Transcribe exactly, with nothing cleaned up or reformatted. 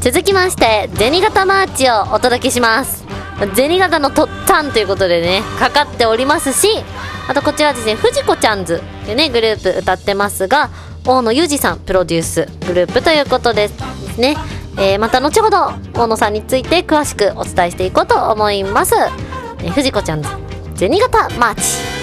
続きまして銭形マーチをお届けします。銭形のとったんということでねかかっておりますし、あとこちらですね藤子ちゃんずでねグループ歌ってますが、大野裕二さんプロデュースグループということですね。えー、また後ほど大野さんについて詳しくお伝えしていこうと思います。えー、藤子ちゃんず銭形マーチ。